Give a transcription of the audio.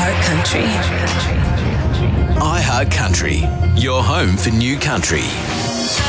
iHeart Country. iHeart Country, your home for new country.